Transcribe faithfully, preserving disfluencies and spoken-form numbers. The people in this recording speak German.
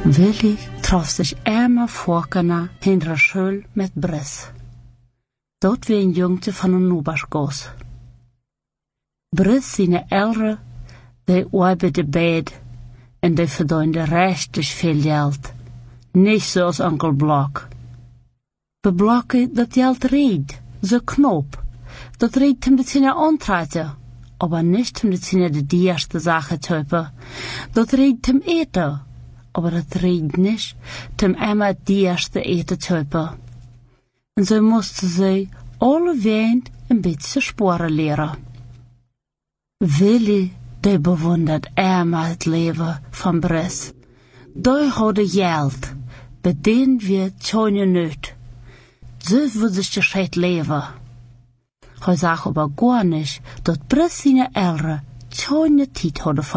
Willy trof sich eenmaal voorkana hinder schul met Bris. Dort wie een jongte van een Nubaschgos. Bris zijn elre, die arbeide bed en die verdiende richtig veel geld. Niet zoals onkel Blok. Bij Blokke dat geld reed, zo knop. Dat reed hem de zine aantraten, aber nicht hem de zine de dierste Sache töpen. Dat reed hem eten. Aber das reed nicht, dem einmal die erste Ete töpen. Und so musste sie alle Wehen ein bisschen Sporen lehren. Willy, der bewundert einmal das Leben von Bris. Der hatte Geld, bei denen wir keine nicht. So würde sich der Scheit leben. Er sagt aber gar nicht, dass Bris seine Eltern keine Zeit hatte.